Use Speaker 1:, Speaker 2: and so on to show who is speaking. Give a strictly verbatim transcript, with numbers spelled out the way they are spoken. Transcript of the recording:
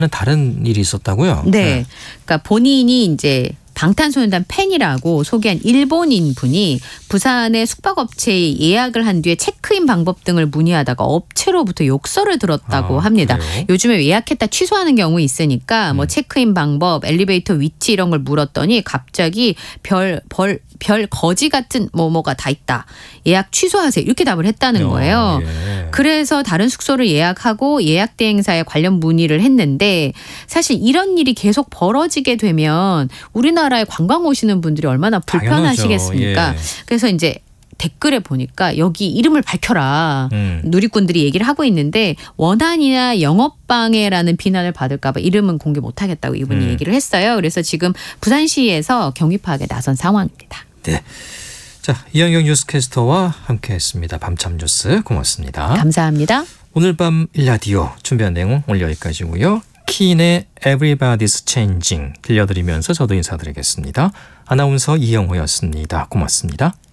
Speaker 1: 다른 일이 있었다고요?
Speaker 2: 네.
Speaker 1: 네.
Speaker 2: 그러니까 본인이 이제 방탄소년단 팬이라고 소개한 일본인 분이 부산의 숙박업체에 예약을 한 뒤에 체크인 방법 등을 문의하다가 업체로부터 욕설을 들었다고
Speaker 1: 아,
Speaker 2: 합니다.
Speaker 1: 그래요?
Speaker 2: 요즘에 예약했다 취소하는 경우 있으니까 뭐
Speaker 1: 음.
Speaker 2: 체크인 방법, 엘리베이터 위치 이런 걸 물었더니 갑자기 별, 벌, 별 거지 같은 뭐뭐가 다 있다. 예약 취소하세요. 이렇게 답을 했다는 거예요.
Speaker 1: 어, 예.
Speaker 2: 그래서 다른 숙소를 예약하고 예약 대행사에 관련 문의를 했는데 사실 이런 일이 계속 벌어지게 되면 우리나라에 관광 오시는 분들이 얼마나 불편하시겠습니까?
Speaker 1: 당연하죠. 예.
Speaker 2: 그래서 이제 댓글에 보니까 여기 이름을 밝혀라.
Speaker 1: 음.
Speaker 2: 누리꾼들이 얘기를 하고 있는데 원한이나 영업방해라는 비난을 받을까 봐 이름은 공개 못하겠다고 이분이
Speaker 1: 음.
Speaker 2: 얘기를 했어요. 그래서 지금 부산시에서 경위 파악에 나선 상황입니다.
Speaker 1: 네. 자, 이현경 뉴스캐스터와 함께했습니다. 밤참 뉴스 고맙습니다.
Speaker 2: 감사합니다.
Speaker 1: 오늘 밤 일라디오 준비한 내용 오늘 여기까지고요. 키인의 Everybody's Changing 들려드리면서 저도 인사드리겠습니다. 아나운서 이영호였습니다. 고맙습니다.